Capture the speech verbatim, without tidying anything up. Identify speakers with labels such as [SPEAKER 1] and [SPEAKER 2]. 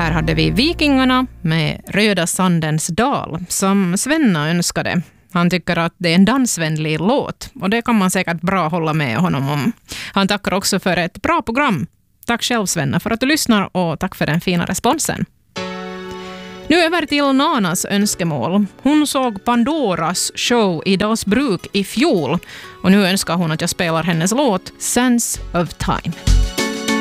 [SPEAKER 1] Här hade vi Vikingarna med Röda sandens dal som Svenna önskade. Han tycker att det är en dansvänlig låt och det kan man säkert bra hålla med honom om. Han tackar också för ett bra program. Tack själv Svenna för att du lyssnar och tack för den fina responsen. Nu över till Nanas önskemål. Hon såg Pandoras show i Dalsbruk i fjol och nu önskar hon att jag spelar hennes låt Sense of Time.